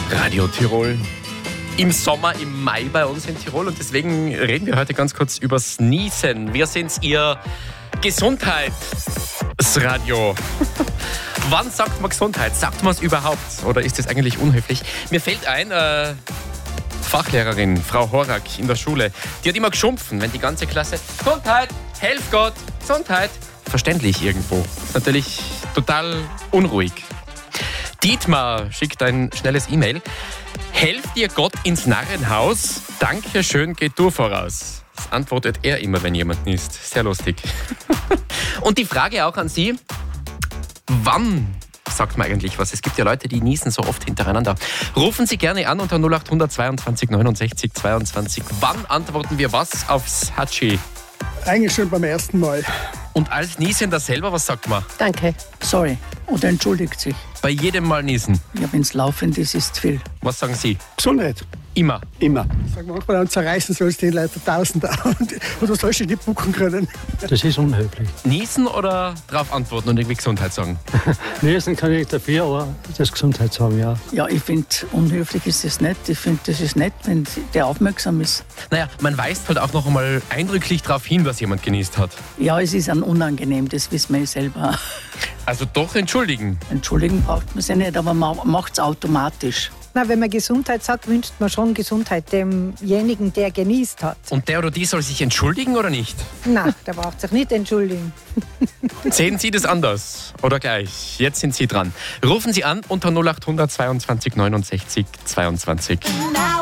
Radio Tirol. Im Sommer, im Mai bei uns in Tirol und deswegen reden wir heute ganz kurz übers Niesen. Wir sind Ihr Gesundheitsradio. Wann sagt man Gesundheit? Sagt man es überhaupt? Oder ist das eigentlich unhöflich? Mir fällt ein, Fachlehrerin, Frau Horak in der Schule, die hat immer geschumpfen, wenn die ganze Klasse Gesundheit, helf Gott, Gesundheit. Verständlich irgendwo. Ist natürlich total unruhig. Dietmar schickt ein schnelles E-Mail. Helft dir Gott ins Narrenhaus? Dankeschön, geht du voraus. Das antwortet er immer, wenn jemand niest. Sehr lustig. Und die Frage auch an Sie. Wann sagt man eigentlich was? Es gibt ja Leute, die niesen so oft hintereinander. Rufen Sie gerne an unter 0800 22 69 22. Wann antworten wir was aufs Hatschi? Eigentlich schon beim ersten Mal. Und als Niesender selber, was sagt man? Danke, sorry. Oder entschuldigt sich. Bei jedem Mal niesen. Ja, wenn es laufend ist, ist viel. Was sagen Sie? Gesundheit. Immer. Immer. Sag manchmal, dann zerreißen sollst du die Leute Tausende und du sollst dich nicht buchen können. Das ist unhöflich. Niesen oder darauf antworten und irgendwie Gesundheit sagen? Niesen kann ich dafür, aber das Gesundheit sagen, ja. Ja, ich finde, unhöflich ist das nicht. Ich finde, das ist nett, wenn der aufmerksam ist. Naja, man weist halt auch noch einmal eindrücklich darauf hin, was jemand genießt hat. Ja, es ist unangenehm, das wissen wir selber. Also doch entschuldigen. Entschuldigen braucht man es ja nicht, aber man macht es automatisch. Na, wenn man Gesundheit sagt, wünscht man schon Gesundheit demjenigen, der genießt hat. Und der oder die soll sich entschuldigen oder nicht? Na, der braucht sich nicht entschuldigen. Sehen Sie das anders oder gleich? Jetzt sind Sie dran. Rufen Sie an unter 0800 22 69 22.